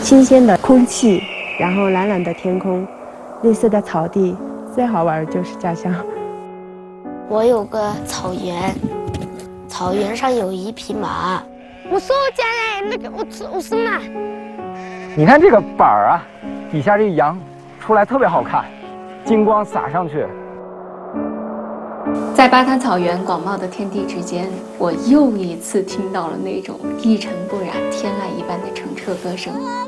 新鲜的空气，然后蓝蓝的天空，绿色的草地，最好玩的就是家乡。 我有个草原，草原上有一匹马。 我说家人，那个我是马。 你看这个板儿啊，底下这羊出来特别好看，金光洒上去。 在巴滩草原广袤的天地之间，我又一次听到了那种一尘不染、天籁一般的澄澈歌声。